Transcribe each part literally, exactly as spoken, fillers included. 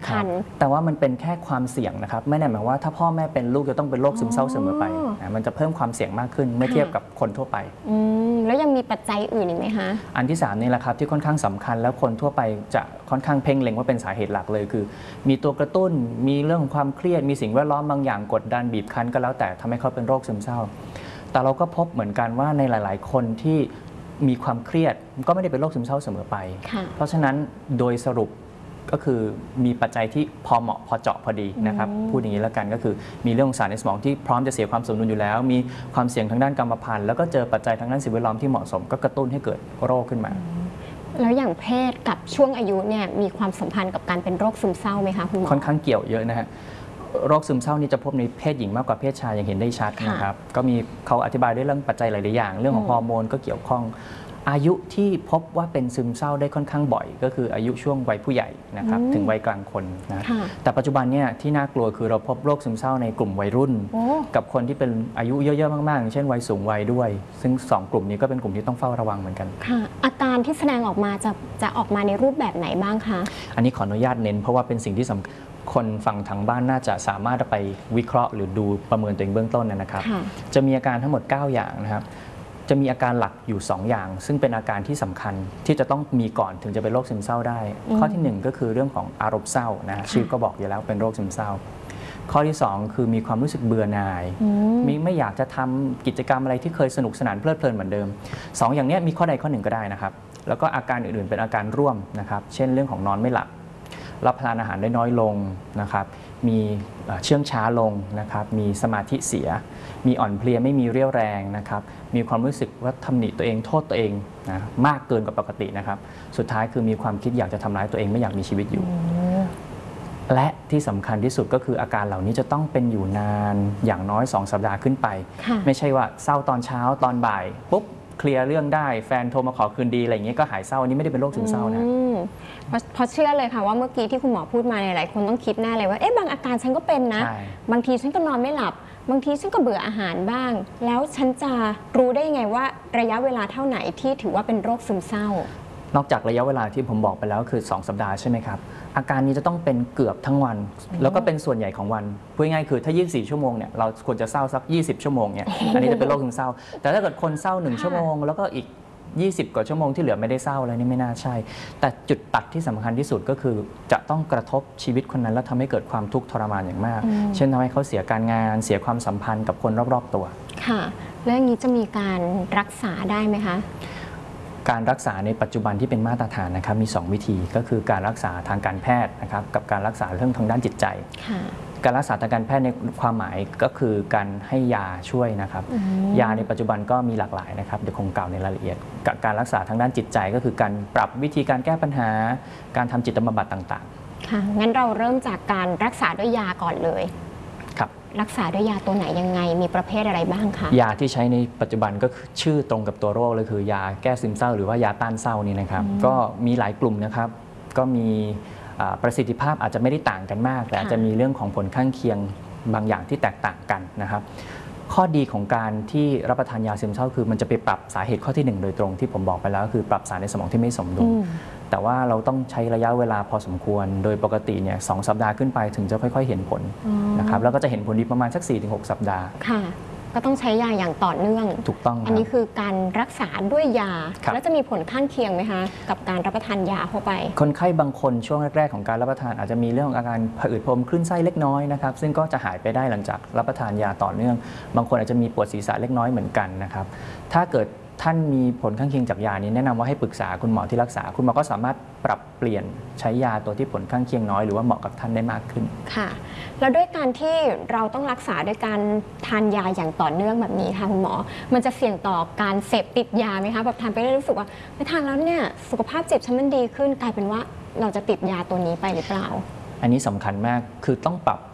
คัญแต่ว่ามันเป็นแค่ความเสี่ยงนะครับไม่ได้หมายว่าถ้าพ่อแม่เป็นลูกจะต้องเป็นโรคซึมเศร้าเสมอไปนะมันจะเพิ่มความเสี่ยงมากขึ้นเมื่อเทียบกับคนทั่วไปแล้วยังมีปัจจัยอื่นอีกไหมคะอันที่สามนี่แหละครับที่ค่อนข้างสำคัญแล้วคนทั่วไปจะค่อนข้างเพ่งเล็งว่าเป็นสาเหตุหลักเลยคือมีตัวกระตุ้นมีเรื่องของความเครียดมีสิ่งแวดล้อมบางอย่างกดดันบีบคั้นก็แล้วแต่ทำให้เขาเป็นโรคซึมเศร้าแต่เราก็พบเหมือนกันว่าในหลายๆคนที่มีความเครียดก็ไม่ได้เป็นโรคซึมเศร้าเสมอไปเพราะฉะนั้นโดยสรุปก็คือมีปัจจัยที่พอเหมาะพอเจาะพอดีนะครับพูดอย่างนี้แล้วกันก็คือมีเรื่องสารในสมองที่พร้อมจะเสียความสมดุลอยู่แล้วมีความเสี่ยงทางด้านกรรมพันธุ์แล้วก็เจอปัจจัยทางด้านสิ่งแวดล้อมที่เหมาะสมก็กระตุ้นให้เกิดโรคขึ้นมาแล้วอย่างเพศกับช่วงอายุเนี่ยมีความสัมพันธ์กับการเป็นโรคซึมเศร้าไหมคะคุณหมอค่อนข้างเกี่ยวเยอะนะฮะโรคซึมเศร้านี่จะพบในเพศหญิงมากกว่าเพศชายอย่างเห็นได้ชัดนะครับก็มีเขาอธิบายด้วยเรื่องปัจจัยหลายๆอย่างเรื่องของฮอร์โมนก็เกี่ยวข้องอายุที่พบว่าเป็นซึมเศร้าได้ค่อนข้างบ่อยก็คืออายุช่วงวัยผู้ใหญ่นะครับถึงวัยกลางคนนะแต่ปัจจุบันเนี่ยที่น่ากลัวคือเราพบโรคซึมเศร้าในกลุ่มวัยรุ่นกับคนที่เป็นอายุเยอะๆมากๆเช่นวัยสูงวัยด้วยซึ่งสองกลุ่มนี้ก็เป็นกลุ่มที่ต้องเฝ้าระวังเหมือนกันค่ะอาการที่แสดงออกมาจะจะออกมาในรูปแบบไหนบ้างคะอันนี้ขออนุญาตเน้นเพราะว่าเป็นสิ่งที่สำคัญคนฟังทางบ้านน่าจะสามารถไปวิเคราะห์หรือดูประเมินตัวเองเบื้องต้นนะครับจะมีอาการทั้งหมดเก้าอย่างนะครับจะมีอาการหลักอยู่สองอย่างซึ่งเป็นอาการที่สำคัญที่จะต้องมีก่อนถึงจะเป็นโรคซึมเศร้าได้ข้อที่หนึ่งก็คือเรื่องของอารมณ์เศร้านะชื่อก็บอกอยู่แล้วเป็นโรคซึมเศร้าข้อที่สองคือมีความรู้สึกเบื่อหน่ายมีไม่อยากจะทำกิจกรรมอะไรที่เคยสนุกสนานเพลิดเพลินเหมือนเดิมสองอย่างนี้มีข้อใดข้อหนึ่งก็ได้นะครับแล้วก็อาการอื่นๆเป็นอาการร่วมนะครับเช่นเรื่องของนอนไม่หลับรับประทานอาหารได้น้อยลงนะครับมีเชื่องช้าลงนะครับมีสมาธิเสียมีอ่อนเพลียไม่มีเรี่ยวแรงนะครับมีความรู้สึกว่าตำหนิตัวเองโทษตัวเองนะมากเกินกว่าปกตินะครับสุดท้ายคือมีความคิดอยากจะทำร้ายตัวเองไม่อยากมีชีวิตอยู่และที่สำคัญที่สุดก็คืออาการเหล่านี้จะต้องเป็นอยู่นานอย่างน้อยสองสัปดาห์ขึ้นไปไม่ใช่ว่าเศร้าตอนเช้าตอนบ่ายปุ๊บเคลียร์เรื่องได้แฟนโทรมาขอคืนดีอะไรอย่างเงี้ยก็หายเศร้าอันนี้ไม่ได้เป็นโรคซึมเศร้านะเพราะเพราะเชื่อเลยค่ะว่าเมื่อกี้ที่คุณหมอพูดมาหลายคนต้องคิดแน่เลยว่าเอ๊ะบางอาการฉันก็เป็นนะบางทีฉันก็นอนไม่หลับบางทีฉันก็เบื่ออาหารบ้างแล้วฉันจะรู้ได้ยังไงว่าระยะเวลาเท่าไหนที่ถือว่าเป็นโรคซึมเศร้านอกจากระยะเวลาที่ผมบอกไปแล้วคือสองสัปดาห์ใช่ไหมครับอาการนี้จะต้องเป็นเกือบทั้งวันแล้วก็เป็นส่วนใหญ่ของวันพูดง่ายๆคือถ้ายี่สิบสี่ชั่วโมงเนี่ยเราควรจะเศร้าสักยี่สิบชั่วโมงเนี่ยอันนี้จะเป็นโรคซึมเศร้าแต่ถ้าเกิดคนเศร้าหนึ่งชั่วโมงแล้วก็อีกยี่สิบกว่าชั่วโมงที่เหลือไม่ได้เศร้าอะไรนี่ไม่น่าใช่แต่จุดตัดที่สำคัญที่สุดก็คือจะต้องกระทบชีวิตคนนั้นแล้วทำให้เกิดความทุกข์ทรมานอย่างมากเช่นทำให้เขาเสียการงานเสียความสัมพันธ์กับคนรอบๆตัวค่ะแล้วอย่างนี้จะมีการรักษาได้ไหมคะการรักษาในปัจจุบันที่เป็นมาตรฐานนะครับมีสองวิธีก็คือการรักษาทางการแพทย์นะครับกับการรักษาเรื่องทางด้านจิตใจการรักษาทางการแพทย์ในความหมายก็คือการให้ยาช่วยนะครับยาในปัจจุบันก็มีหลากหลายนะครับเดี๋ยวคงกล่าวในรายละเอียดกับการรักษาทางด้านจิตใจก็คือการปรับวิธีการแก้ปัญหาการทำจิตบำบัดต่างๆค่ะงั้นเราเริ่มจากการรักษาด้วยยาก่อนเลยครับรักษาด้วยยาตัวไหนยังไงมีประเภทอะไรบ้างคะยาที่ใช้ในปัจจุบันก็คือชื่อตรงกับตัวโรคเลยคือยาแก้ซึมเศร้าหรือว่ายาต้านเศร้านี่นะครับก็มีหลายกลุ่มนะครับก็มีประสิทธิภาพอาจจะไม่ได้ต่างกันมากแต่อาจจะมีเรื่องของผลข้างเคียงบางอย่างที่แตกต่างกันนะครับข้อดีของการที่รับประทานยาซึมเศร้าคือมันจะไปปรับสาเหตุข้อที่หนึ่งโดยตรงที่ผมบอกไปแล้วคือปรับสารในสมองที่ไม่สมดุลแต่ว่าเราต้องใช้ระยะเวลาพอสมควรโดยปกติเนี่ยสองสัปดาห์ขึ้นไปถึงจะค่อยๆเห็นผลนะครับแล้วก็จะเห็นผลดีประมาณสัก สี่ถึงหก สัปดาห์ค่ะก็ต้องใช้ยาอย่างต่อเนื่องถูกต้องอันนี้คือการรักษาด้วยยาแล้วจะมีผลข้างเคียงไหมคะกับการรับประทานยาเข้าไปคนไข้บางคนช่วงแรกๆของการรับประทานอาจจะมีเรื่องอาการผะอืดพรมคลื่นไส้เล็กน้อยนะครับซึ่งก็จะหายไปได้หลังจากรับประทานยาต่อเนื่องบางคนอาจจะมีปวดศีรษะเล็กน้อยเหมือนกันนะครับถ้าเกิดท่านมีผลข้างเคียงจากยานี้แนะนำว่าให้ปรึกษาคุณหมอที่รักษาคุณหมอก็สามารถปรับเปลี่ยนใช้ยาตัวที่ผลข้างเคียงน้อยหรือว่าเหมาะกับท่านได้มากขึ้นค่ะแล้วด้วยการที่เราต้องรักษาด้วยการทานยาอย่างต่อเนื่องแบบนี้ค่ะคุณหมอมันจะเสี่ยงต่อการเสพติดยาไหมคะแบบทานไปได้รู้สึกว่าไปทานแล้วเนี่ยสุขภาพเจ็บฉันมันดีขึ้นกลายเป็นว่าเราจะติดยาตัวนี้ไปหรือเปล่าอันนี้สำคัญมากคือต้องปรับ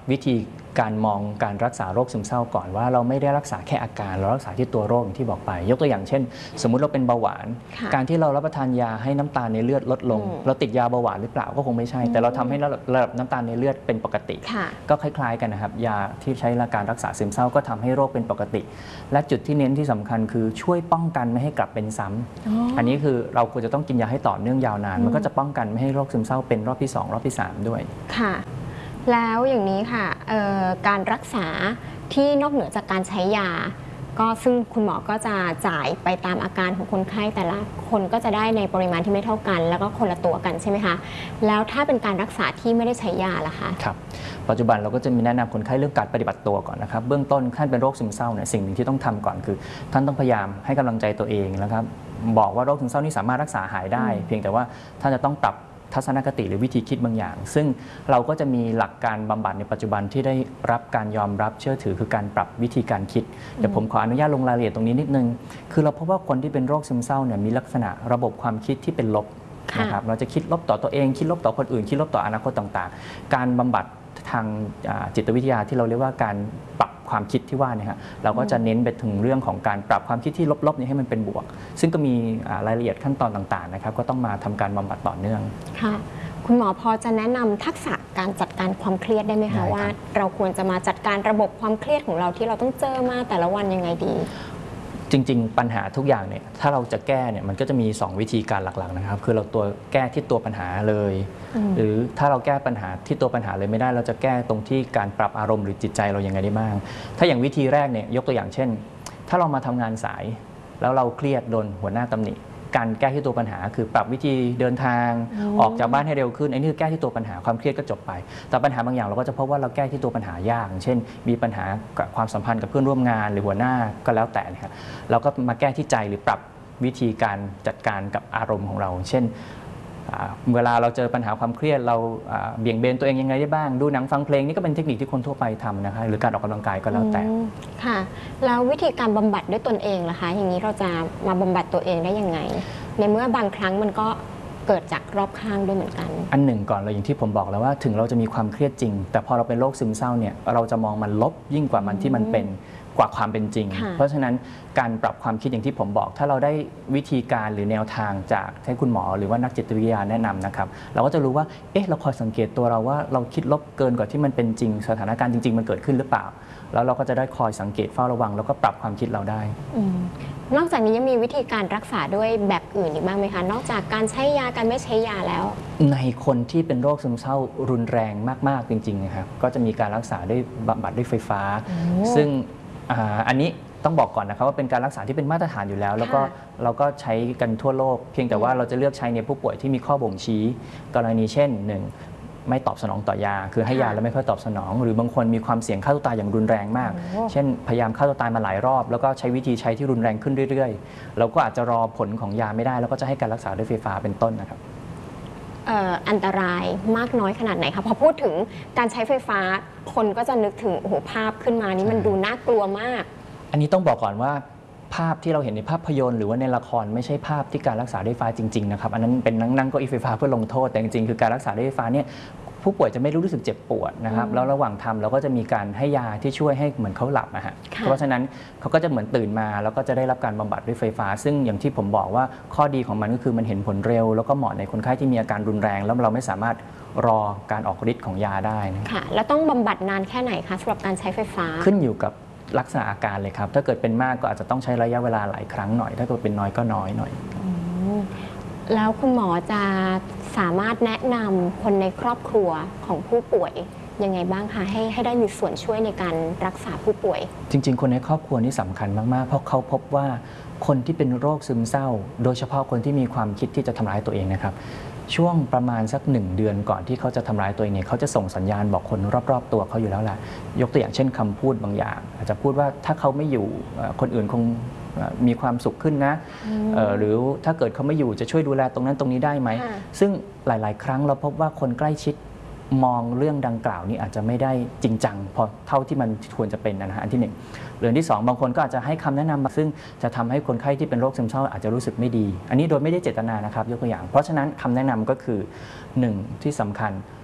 วิธีการมองการรักษาโรคซึมเศร้าก่อนว่าเราไม่ได้รักษาแค่อาการเรารักษาที่ตัวโรคอย่างที่บอกไปยกตัวอย่างเช่นสมมุติเราเป็นเบาหวานการที่เรารับประทานยาให้น้ำตาลในเลือดลดลงเราติดยาเบาหวานหรือเปล่าก็คงไม่ใช่แต่เราทำให้ระดับน้ำตาลในเลือดเป็นปกติก็คล้ายๆกันนะครับยาที่ใช้ในการรักษาซึมเศร้าก็ทำให้โรคเป็นปกติและจุดที่เน้นที่สำคัญคือช่วยป้องกันไม่ให้กลับเป็นซ้ำอันนี้คือเราควรจะต้องกินยาให้ต่อเนื่องยาวนานมันก็จะป้องกันไม่ให้โรคซึมเศร้าเป็นรอบที่สองรอบที่สามด้วยค่ะแล้วอย่างนี้ค่ะการรักษาที่นอกเหนือจากการใช้ยาก็ซึ่งคุณหมอก็จะจ่ายไปตามอาการของคนไข้แต่ละคนก็จะได้ในปริมาณที่ไม่เท่ากันแล้วก็คนละตัวกันใช่ไหมคะแล้วถ้าเป็นการรักษาที่ไม่ได้ใช้ยาล่ะคะครับปัจจุบันเราก็จะมีแนะนำคนไข้เรื่องการปฏิบัติตัวก่อนนะครับเบื้องต้นท่านเป็นโรคซึมเศร้าเนี่ยสิ่งหนึ่งที่ต้องทำก่อนคือท่านต้องพยายามให้กำลังใจตัวเองนะครับบอกว่าโรคซึมเศร้านี่สามารถรักษาหายได้เพียงแต่ว่าท่านจะต้องปรับทัศนคติหรือวิธีคิดบางอย่างซึ่งเราก็จะมีหลักการบำบัดในปัจจุบันที่ได้รับการยอมรับเชื่อถือคือการปรับวิธีการคิดเดี๋ยวผมขออนุญาตลงรายละเอียดตรงนี้นิดนึงคือเราพบว่าคนที่เป็นโรคซึมเศร้าเนี่ยมีลักษณะระบบความคิดที่เป็นลบนะครับเราจะคิดลบต่อตัวเองคิดลบต่อคนอื่นคิดลบต่ออนาคตต่างๆการบำบัดทางจิตวิทยาที่เราเรียกว่าการปรับความคิดที่ว่าเนี่ยเราก็จะเน้นไปถึงเรื่องของการปรับความคิดที่ลบๆนี้ให้มันเป็นบวกซึ่งก็มีรายละเอียดขั้นตอนต่างๆนะครับก็ต้องมาทำการบำบัดต่อเนื่องค่ะคุณหมอพอจะแนะนำทักษะการจัดการความเครียดได้ไหมคะว่าเราควรจะมาจัดการระบบความเครียดของเราที่เราต้องเจอมาแต่ละวันยังไงดีจริงๆปัญหาทุกอย่างเนี่ยถ้าเราจะแก้เนี่ยมันก็จะมีสองวิธีการหลักๆนะครับคือเราตัวแก้ที่ตัวปัญหาเลยหรือถ้าเราแก้ปัญหาที่ตัวปัญหาเลยไม่ได้เราจะแก้ตรงที่การปรับอารมณ์หรือจิตใจเรายังไงได้บ้างถ้าอย่างวิธีแรกเนี่ยยกตัวอย่างเช่นถ้าเรามาทำงานสายแล้วเราเครียดโดนหัวหน้าตำหนิการแก้ที่ตัวปัญหาคือปรับวิธีเดินทางออกจากบ้านให้เร็วขึ้นไอ้นี่คือแก้ที่ตัวปัญหาความเครียดก็จบไปแต่ปัญหาบางอย่างเราก็จะพบว่าเราแก้ที่ตัวปัญหายากเช่นมีปัญหากับความสัมพันธ์กับเพื่อนร่วมงานหรือหัวหน้าก็แล้วแต่นะครับเราก็มาแก้ที่ใจหรือปรับวิธีการจัดการกับอารมณ์ของเราเช่นเวลาเราเจอปัญหาความเครียดเราเบี่ยงเบนตัวเองยังไงได้บ้างดูหนังฟังเพลงนี่ก็เป็นเทคนิคที่คนทั่วไปทำนะคะหรือการออกกำลังกายก็แล้วแต่ค่ะแล้ววิธีการบำบัดด้วยตนเองล่ะคะอย่างนี้เราจะมาบำบัดตัวเองได้ยังไงในเมื่อบางครั้งมันก็เกิดจากรอบข้างด้วยเหมือนกันอันหนึ่งก่อนเลยอย่างที่ผมบอกแล้วว่าถึงเราจะมีความเครียดจริงแต่พอเราเป็นโรคซึมเศร้าเนี่ยเราจะมองมันลบยิ่งกว่ามันที่มันเป็นกว่าความเป็นจริงเพราะฉะนั้นการปรับความคิดอย่างที่ผมบอกถ้าเราได้วิธีการหรือแนวทางจากให้คุณหมอหรือว่านักจิตวิทยาแนะนำนะครับเราก็จะรู้ว่าเอ๊ะเราคอยสังเกตตัวเราว่าเราคิดลบเกินกว่าที่มันเป็นจริงสถานการณ์จริงๆมันเกิดขึ้นหรือเปล่าแล้วเราก็จะได้คอยสังเกตเฝ้าระวังแล้วก็ปรับความคิดเราได้นอกจากนี้ยังมีวิธีการรักษาด้วยแบบอื่นอีกบ้างไหมคะนอกจากการใช้ยาการไม่ใช้ยาแล้วในคนที่เป็นโรคซึมเศร้ารุนแรงมากๆจริงๆนะครับก็จะมีการรักษาด้วยบำบัดด้วยไฟฟ้าซึ่งอันนี้ต้องบอกก่อนนะครับว่าเป็นการรักษาที่เป็นมาตรฐานอยู่แล้วแล้วก็เราก็ใช้กันทั่วโลกเพียงแต่ว่าเราจะเลือกใช้ในผู้ป่วยที่มีข้อบ่งชี้กรณีเช่นหนึ่งไม่ตอบสนองต่อยาคือให้ยาแล้วไม่ค่อยตอบสนองหรือบางคนมีความเสี่ยงฆ่าตัวตายอย่างรุนแรงมากเช่นพยายามฆ่าตัวตายมาหลายรอบแล้วก็ใช้วิธีใช้ที่รุนแรงขึ้นเรื่อยๆเราก็อาจจะรอผลของยาไม่ได้แล้วก็จะให้การรักษาด้วยไฟฟ้าเป็นต้นนะครับอันตรายมากน้อยขนาดไหนคะพอพูดถึงการใช้ไฟฟ้าคนก็จะนึกถึงโอ้โหภาพขึ้นมานี่มันดูน่ากลัวมากอันนี้ต้องบอกก่อนว่าภาพที่เราเห็นในภาพยนตร์หรือว่าในละครไม่ใช่ภาพที่การรักษาด้วยไฟฟ้าจริงๆนะครับอันนั้นเป็นนั่งนั่งเก้าอี้ไฟฟ้าเพื่อลงโทษแต่จริงๆคือการรักษาด้วยไฟฟ้าเนี่ยผู้ป่วยจะไม่รู้สึกเจ็บปวดนะครับแล้วระหว่างทำเราก็จะมีการให้ยาที่ช่วยให้เหมือนเขาหลับนะฮะเพราะฉะนั้นเขาก็จะเหมือนตื่นมาแล้วก็จะได้รับการบำบัดด้วยไฟฟ้าซึ่งอย่างที่ผมบอกว่าข้อดีของมันก็คือมันเห็นผลเร็วแล้วก็เหมาะในคนไข้ที่มีอาการรุนแรงแล้วเราไม่สามารถรอการออกฤทธิ์ของยาได้นะค่ะแล้วต้องบำบัดนานแค่ไหนคะสำหรับการใช้ไฟฟ้าขึ้นอยู่กับลักษณะอาการเลยครับถ้าเกิดเป็นมากก็อาจจะต้องใช้ระยะเวลาหลายครั้งหน่อยถ้าเกิดเป็นน้อยก็น้อยหน่อยแล้วคุณหมอจะสามารถแนะนำคนในครอบครัวของผู้ป่วยยังไงบ้างคะให้ให้ได้มีส่วนช่วยในการรักษาผู้ป่วยจริงๆคนในครอบครัวนี่สำคัญมากๆเพราะเขาพบว่าคนที่เป็นโรคซึมเศร้าโดยเฉพาะคนที่มีความคิดที่จะทำร้ายตัวเองนะครับช่วงประมาณสักหนึ่งเดือนก่อนที่เขาจะทำร้ายตัวเองเนี่ยเขาจะส่งสัญญาณบอกคนรอบๆตัวเขาอยู่แล้วแหละยกตัวอย่างเช่นคำพูดบางอย่างอาจจะพูดว่าถ้าเขาไม่อยู่คนอื่นคงมีความสุขขึ้นนะหรือถ้าเกิดเขาไม่อยู่จะช่วยดูแลตรงนั้นตรงนี้ได้ไหมซึ่งหลายๆครั้งเราพบว่าคนใกล้ชิดมองเรื่องดังกล่าวนี้อาจจะไม่ได้จริงจังพอเท่าที่มันควรจะเป็นนะฮะอันที่หนึ่งเรื่องที่สองบางคนก็อาจจะให้คำแนะนำซึ่งจะทำให้คนไข้ที่เป็นโรคซึมเศร้าอาจจะรู้สึกไม่ดีอันนี้โดยไม่ได้เจตนานะครับยกตัวอย่างเพราะฉะนั้นคำแนะนำก็คือหนึ่งที่สำคัญ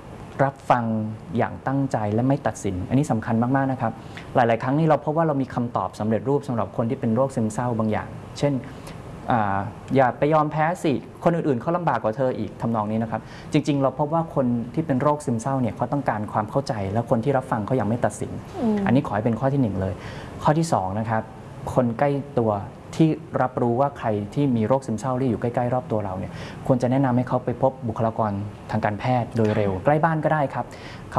รับฟังอย่างตั้งใจและไม่ตัดสินอันนี้สำคัญมากๆนะครับหลายๆครั้งนี่เราพบว่าเรามีคำตอบสำเร็จรูปสำหรับคนที่เป็นโรคซึมเศร้าบางอย่าง เช่น อ, อย่าไปยอมแพ้สิคนอื่นๆเขาลำบากกว่าเธออีกทำนองนี้นะครับจริงๆเราพบว่าคนที่เป็นโรคซึมเศร้าเนี่ยเขาต้องการความเข้าใจและคนที่รับฟังเขายังไม่ตัดสิน อ, อันนี้ขอให้เป็นข้อที่หนึ่งเลยข้อที่สองนะครับคนใกล้ตัวที่รับรู้ว่าใครที่มีโรคซึมเศร้าที่อยู่ใกล้ๆรอบตัวเราเนี่ยควรจะแนะนำให้เขาไปพบบุคลากรทางการแพทย์โดยเร็วใกล้บ้านก็ได้ครับ